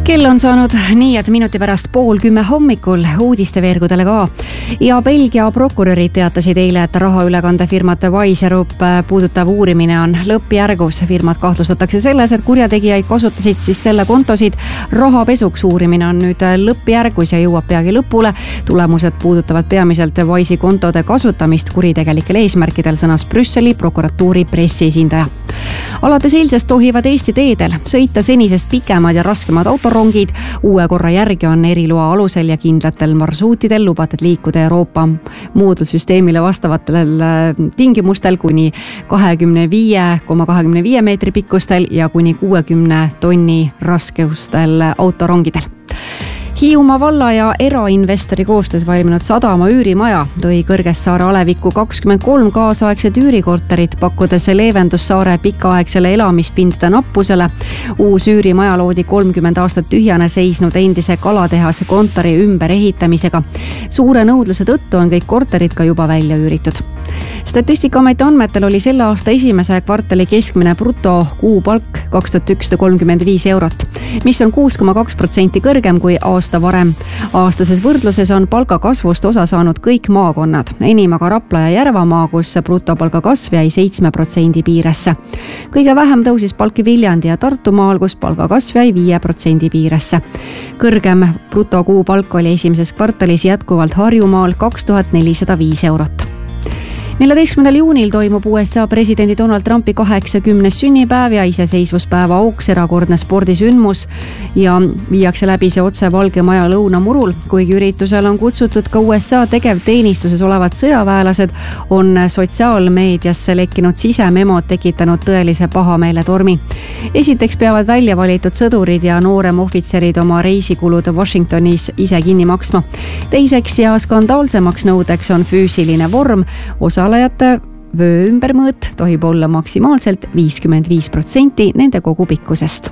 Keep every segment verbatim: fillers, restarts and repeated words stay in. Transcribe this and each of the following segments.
Kell on saanud nii, et minuti pärast pool kümme hommikul uudisteveergudele ka. Ja Belgia prokurörid teatasid eile, et rahaülekandefirmat Wise Group puudutav uurimine on lõppjärgus. Firmat kahtlustatakse selles, et kurjategijaid kasutasid siis selle kontosid rahapesuks. Uurimine on nüüd lõppjärgus ja jõuab peagi lõpule. Tulemused puudutavad peamiselt Wise'i kontode kasutamist kuritegelikel eesmärkidel, sõnas Brüsseli prokuratuuri pressiesindaja. Alates eilsest tohivad Eesti teedel sõita senisest pikemad ja raskemad autorongid. Uue korra järgi on eriloa alusel ja kindlatel marsuutidel lubatud liikuda Euroopa moodulsüsteemile vastavatel tingimustel kuni kahekümne viie koma kahekümne viie meetri pikkustel ja kuni kuuekümne tonni raskustel autorongidel. Hiiumaa valla ja erainvestori koostöös valminud sadama üürimaja tõi Kõrgessaare alevikku kakskümmend kolm kaasaegset üürikorterit, pakkudes leevendussaare pikaaegsele elamispindade nappusele. Uus üürimaja loodi kolmkümmend aastat tühjane seisnud endise kalatehase kontori ümber ehitamisega. Suure nõudluse tõttu on kõik korterid ka juba välja üüritud. Statistikaameti andmetel oli selle aasta esimese kvartali keskmine bruto kuupalk kaks tuhat ükssada kolmkümmend viis eurot, mis on kuus koma kaks protsenti kõrgem kui aasta varem. Aastases võrdluses on palgakasvust osa saanud kõik maakonnad, enim aga Rapla ja Järvamaa, kus brutopalga kasv jäi seitsme protsendi piiresse. Kõige vähem tõusis palki Viljandi ja Tartumaal, kus palgakasv jäi viie protsendi piiresse. Kõrgem bruto kuupalk oli esimeses kvartalis jätkuvalt Harjumaal kaks tuhat nelisada viis eurot. neljateistkümnendal juunil toimub U S A presidendi Donald Trumpi kaheksakümnes sünnipäev ja iseseisvuspäeva auks erakordne spordisündmus ja viiakse läbi see otse Valge Maja lõunamurul. Kuigi üritusel on kutsutud ka U S A tegevteenistuses olevad sõjaväelased, on sotsiaalmeediasse lekkinud sisememod tekitanud tõelise pahameeletormi. Esiteks peavad välja valitud sõdurid ja noorem ohvitserid oma reisikulud Washingtonis ise kinni maksma. Teiseks ja skandaalsemaks nõudeks on füüsiline vorm. Osa Alajate vöö ümbermõõt tohib olla maksimaalselt viiskümmend viis protsenti nende kogu pikkusest.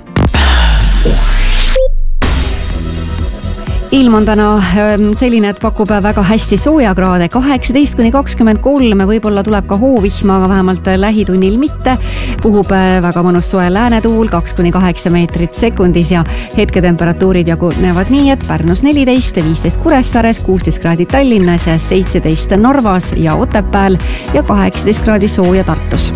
Ilm on täna selline, et pakub väga hästi soojakraade, kaheksateist kuni kakskümmend kolm, võib-olla tuleb ka hoovihma, aga vähemalt lähitunnil mitte. Puhub väga mõnus soe läänetuul, kaks kuni kaheksa meetrit sekundis ja hetketemperatuurid jagunevad nii, et Pärnus neliteist, viisteist Kuressaares, kuusteist kraadi Tallinnas ja seitseteist Narvas ja Otepääl ja kaheksateist kraadi sooja Tartus.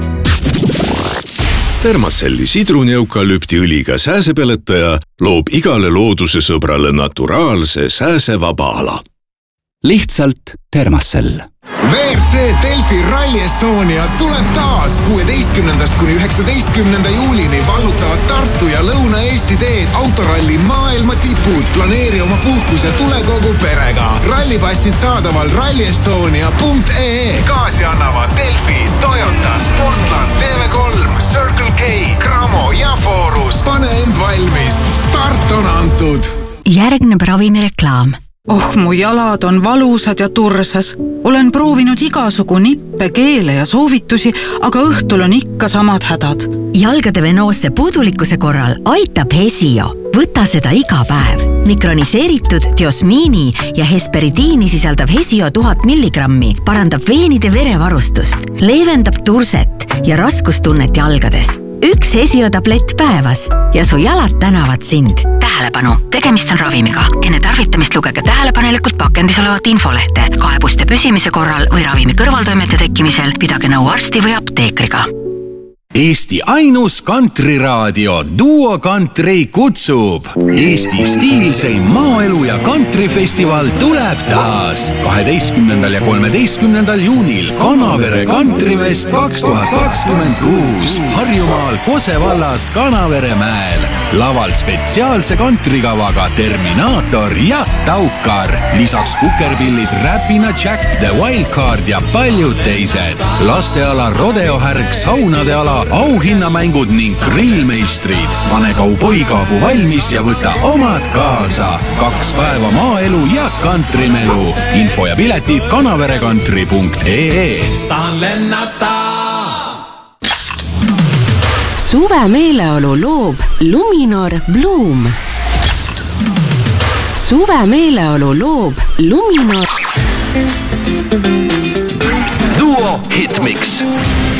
Thermacelli sidrunieukalüpti õliga sääsepeletaja loob igale looduse sõbrale naturaalse sääsevaba ala. Lihtsalt Thermacell. V R C Delfi Rally Estonia tuleb taas. kuueteistkümnendast kuni üheksateistkümnenda juulini vallutavad Tartu ja Lõuna-Eesti teed autoralli maailma tipud. Planeeri oma puhkus ja tule kogu perega. Rallipassid saadaval rally estonia punkt e e. Gaasi annavad Delfi, Toyota, Sportland, T V kolm, Circle K, Cramo ja Forus. Pane end valmis. Start on antud. Järgneb ravimireklaam. Oh, mu jalad on valusad ja tursas. Olen proovinud igasugu nippe, keele ja soovitusi, aga õhtul on ikka samad hädad. Jalgade venoosse puudulikkuse korral aitab Hesio. Võta seda iga päev. Mikroniseeritud diosmiini ja hesperidiini sisaldav Hesio tuhat milligrammi parandab veenide verevarustust, leevendab turset ja raskustunnet jalgades. Üks Hesio tablett päevas ja su jalad tänavad sind. Tähelepanu, tegemist on ravimiga. Enne tarvitamist lugege tähelepanelikult pakendis olevat infolehte. Kaebuste püsimise korral või ravimi kõrvaltoimete tekkimisel pidage nõu arsti või apteekriga. Eesti ainus kantriraadio Duo Country kutsub. Eesti stiilseim maaelu ja kantrifestival tuleb taas. kaheteistkümnendal ja kolmeteistkümnendal juunil Kanavere kantrifest kaks tuhat kakskümmend kuus. Harjumaal Kose vallas Kanavere mäel. Laval spetsiaalse kantrikavaga Terminaator ja Taukar. Lisaks kukerpillid Räpina Jack, The Wildcard ja paljud teised. Lasteala rodeohärg, saunade ala, auhinnamängud ning grillmeistrid. Pane kauboikaabu valmis ja võta omad kaasa. Kaks päeva maaelu ja kantrimelu. Info ja piletid kanaverekantri punkt e e. Tahan lennata! Suve meeleolu loob Luminor Bloom. Suve meeleolu loob Luminor Duo Hitmix.